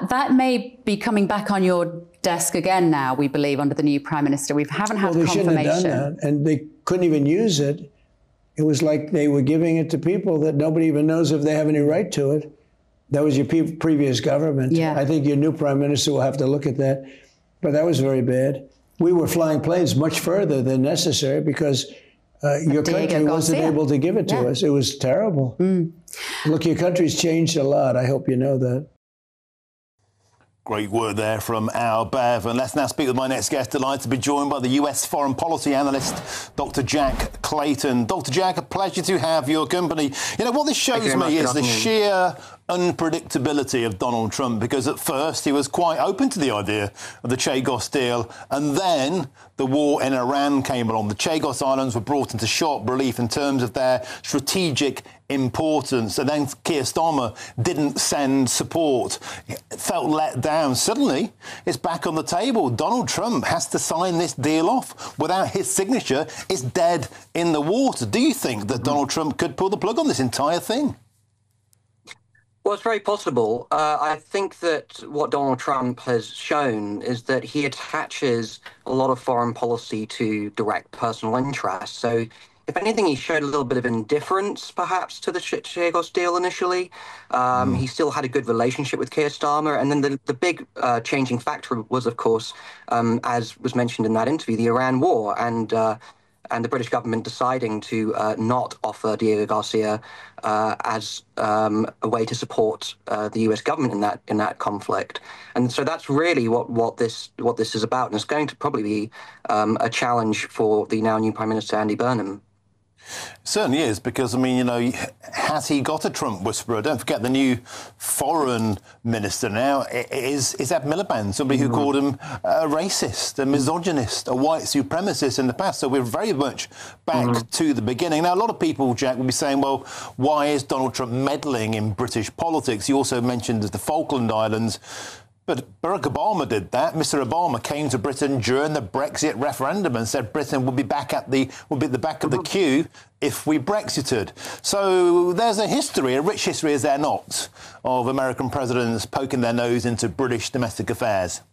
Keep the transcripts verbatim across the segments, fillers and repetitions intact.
that that may be coming back on your desk again now, we believe, under the new Prime Minister. We haven't had well, they confirmation. Shouldn't have done that, and they couldn't even use it. It was like they were giving it to people that nobody even knows if they have any right to it. That was your pe- previous government. Yeah. I think your new Prime Minister will have to look at that. But that was very bad. We were flying planes much further than necessary because uh, your Diego country wasn't Garcia. able to give it to Yeah. us. It was terrible. Mm. Look, your country's changed a lot. I hope you know that. Great word there from our Bev. And let's now speak with my next guest. Delighted to be joined by the U S foreign policy analyst, Doctor Jack Clayton. Doctor Jack, a pleasure to have your company. You know, what this shows me is the sheer unpredictability of Donald Trump, because at first he was quite open to the idea of the Chagos deal, and then the war in Iran came along. The Chagos Islands were brought into sharp relief in terms of their strategic importance, and then Keir Starmer didn't send support. It felt let down. Suddenly, it's back on the table. Donald Trump has to sign this deal off. Without his signature, it's dead in the water. Do you think that Donald Trump could pull the plug on this entire thing? Well, it's very possible. Uh, I think that what Donald Trump has shown is that he attaches a lot of foreign policy to direct personal interests. So, if anything, he showed a little bit of indifference, perhaps, to the Chagos deal initially. Um, mm. He still had a good relationship with Keir Starmer. And then the, the big uh, changing factor was, of course, um, as was mentioned in that interview, the Iran war. And uh, and the British government deciding to uh, not offer Diego Garcia uh, as um, a way to support uh, the U S government in that in that conflict. And so that's really what, what this what this is about. And it's going to probably be um, a challenge for the now new Prime Minister, Andy Burnham. Certainly is, because, I mean, you know, has he got a Trump whisperer? Don't forget the new foreign minister now is, is Ed Miliband, somebody who mm. called him a racist, a misogynist, a white supremacist in the past. So we're very much back mm. to the beginning. Now, a lot of people, Jack, will be saying, well, why is Donald Trump meddling in British politics? You also mentioned the Falkland Islands. But Barack Obama did that. Mister Obama came to Britain during the Brexit referendum and said Britain would be back at the would be at the back of the queue if we Brexited. So there's a history, a rich history, is there not, of American presidents poking their nose into British domestic affairs?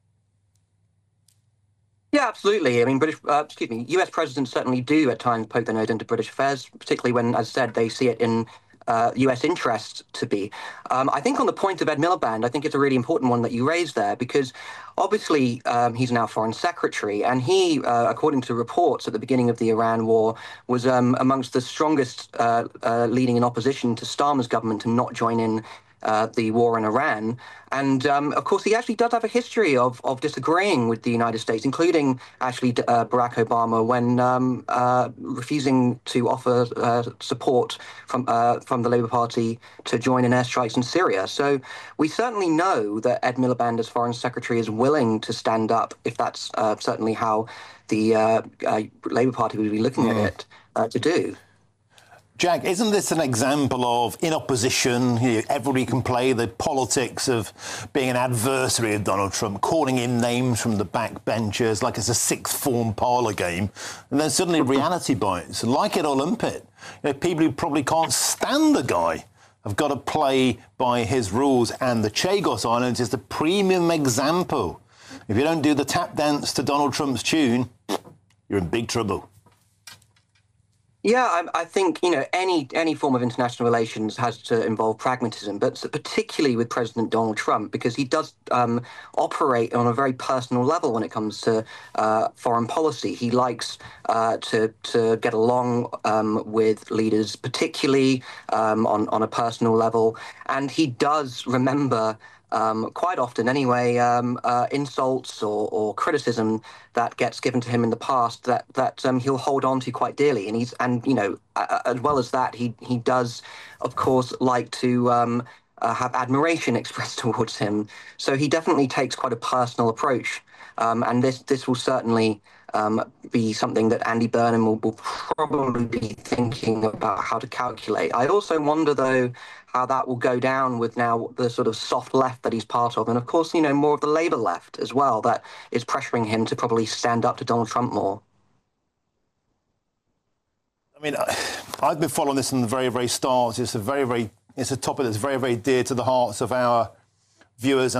Yeah, absolutely. I mean, British, uh, excuse me, U S presidents certainly do at times poke their nose into British affairs, particularly when, as said, they see it in Uh, U S interests to be. Um, I think on the point of Ed Miliband, I think it's a really important one that you raised there, because obviously um, he's now foreign secretary, and he, uh, according to reports at the beginning of the Iran war, was um, amongst the strongest uh, uh, leading in opposition to Starmer's government to not join in Uh, the war in Iran. And, um, of course, he actually does have a history of, of disagreeing with the United States, including actually uh, Barack Obama, when um, uh, refusing to offer uh, support from, uh, from the Labour Party to join in airstrikes in Syria. So we certainly know that Ed Miliband, as Foreign Secretary, is willing to stand up, if that's uh, certainly how the uh, uh, Labour Party would be looking mm. at it, uh, to do. Jack, isn't this an example of, in opposition, you know, everybody can play the politics of being an adversary of Donald Trump, calling him names from the backbenchers like it's a sixth form parlour game, and then suddenly reality bites. Like it or lump it, you know, people who probably can't stand the guy have got to play by his rules, and the Chagos Islands is the premium example. If you don't do the tap dance to Donald Trump's tune, you're in big trouble. Yeah, I, I think, you know, any any form of international relations has to involve pragmatism, but particularly with President Donald Trump, because he does um, operate on a very personal level when it comes to uh, foreign policy. He likes uh, to to get along um, with leaders, particularly um, on, on a personal level, and he does remember Um, quite often anyway, um, uh, insults or, or criticism that gets given to him in the past that that um, he'll hold on to quite dearly. And he's and you know uh, as well as that, he he does, of course, like to um, uh, have admiration expressed towards him. So he definitely takes quite a personal approach, um, and this this will certainly um, be something that Andy Burnham will, will probably be thinking about how to calculate. I also wonder, though, how that will go down with now the sort of soft left that he's part of. And of course, you know, more of the Labour left as well, that is pressuring him to probably stand up to Donald Trump more. I mean, I've been following this from the very, very start. It's a very, very, it's a topic that's very, very dear to the hearts of our viewers.